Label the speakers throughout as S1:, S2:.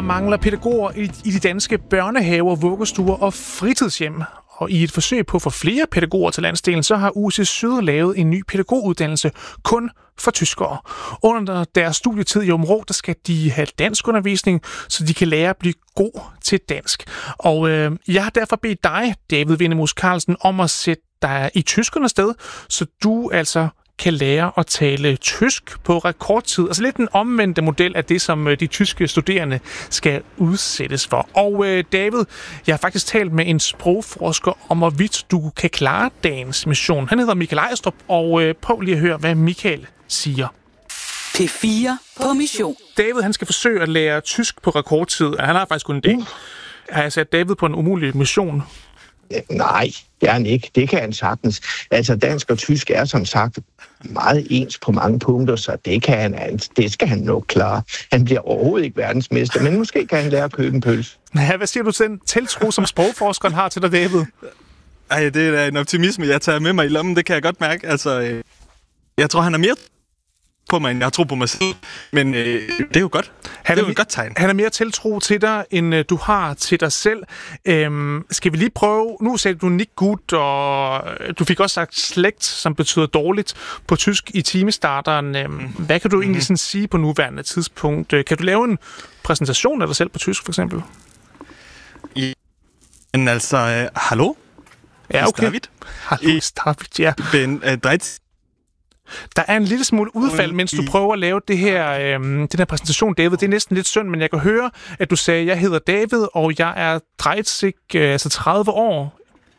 S1: mangler pædagoger i de danske børnehaver, vuggestuer og fritidshjem. Og i et forsøg på at få flere pædagoger til landsdelen, så har UC Syd lavet en ny pædagoguddannelse kun for tyskere. Under deres studietid i Aabenraa, der skal de have danskundervisning, så de kan lære at blive god til dansk. Og jeg har derfor bedt dig, David Vindemus Carlsen, om at sætte dig i tyskernes sted, så du altså kan lære at tale tysk på rekordtid. Altså lidt den omvendte model af det, som de tyske studerende skal udsættes for. Og David, jeg har faktisk talt med en sprogforsker om, hvorvidt du kan klare dagens mission. Han hedder Michael Ejstrup, og prøv lige at høre, hvad Michael siger.
S2: P4 på mission.
S1: David, han skal forsøge at lære tysk på rekordtid. Han har faktisk kun en dag. Har jeg sat David på en umulig mission?
S3: Nej, det er han ikke. Det kan han sagtens. Altså, dansk og tysk er som sagt meget ens på mange punkter, så det skal han nok klare. Han bliver overhovedet ikke verdensmester, men måske kan han lære at købe en pølse.
S1: Ja, hvad siger du til den tiltro, som sprogforskeren har til dig, David?
S4: Ej, det er en optimisme, jeg tager med mig i lommen, det kan jeg godt mærke. Altså, jeg tror, han er mere på mig, end jeg tror på mig selv. Men det er jo godt. Det er jo et godt tegn.
S1: Han er mere tiltro til dig, end du har til dig selv. Skal vi lige prøve... Nu sagde du nicht gut, og du fik også sagt slægt, som betyder dårligt på tysk i timestarteren. Hvad kan du egentlig sådan sige på nuværende tidspunkt? Kan du lave en præsentation af dig selv på tysk, for eksempel?
S4: Men altså, hallo?
S1: Ja, okay.
S4: David?
S1: Hallo, David, ja.
S4: Ben 13.
S1: Der er en lille smule udfald, mens du prøver at lave den her præsentation, David. Det er næsten lidt synd, men jeg kan høre, at du sagde, at jeg hedder David, og jeg er 30 år.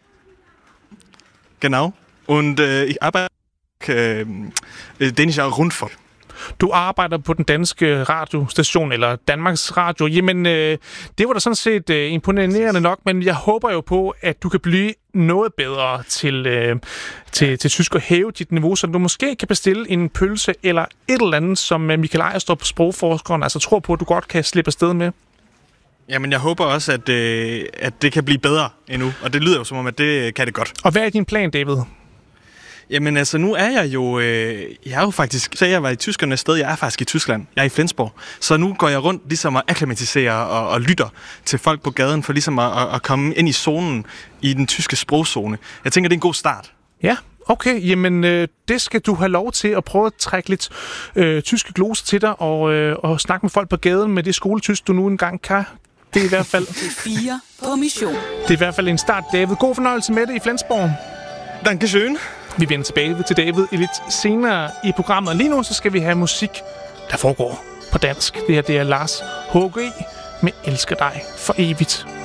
S4: Genau. Und ich arbeite Dänischer Rundfunk.
S1: Du arbejder på den danske radiostation, eller Danmarks Radio. Jamen, det var da sådan set imponerende nok, men jeg håber jo på, at du kan blive noget bedre til tysk og hæve dit niveau, så du måske kan bestille en pølse eller et eller andet, som Michael Ejstrup, sprogforskeren, altså tror på, at du godt kan slippe afsted med.
S4: Jamen, jeg håber også, at det kan blive bedre endnu, og det lyder jo som om, at det kan det godt.
S1: Og hvad er din plan, David?
S4: Jamen altså, nu er jeg jo faktisk, så jeg var i tyskernes sted, jeg er faktisk i Tyskland, jeg er i Flensborg, så nu går jeg rundt ligesom at akklimatisere og lytter til folk på gaden, for ligesom at komme ind i zonen, i den tyske sprogzone. Jeg tænker, det er en god start. Ja,
S1: okay, jamen det skal du have lov til at prøve at trække lidt tyske gloser til dig, og snakke med folk på gaden med det skoletysk, du nu engang kan. Det er i hvert fald...
S2: 4 på mission.
S1: Det er i hvert fald en start, David. God fornøjelse med det i Flensborg.
S4: Dankeschön.
S1: Vi vender tilbage til David i lidt senere i programmet. Lige nu så skal vi have musik, der foregår på dansk. Det her det er Lars H.G. med Elsker dig for evigt.